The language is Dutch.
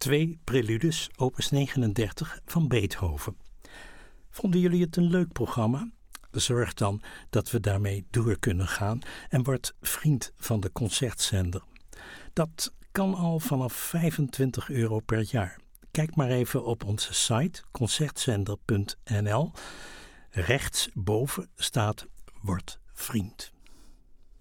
2 Preludes, opus 39 van Beethoven. Vonden jullie het een leuk programma? Zorg dan dat we daarmee door kunnen gaan en word vriend van de Concertzender. Dat kan al vanaf €25 per jaar. Kijk maar even op onze site concertzender.nl. Rechtsboven staat Word vriend.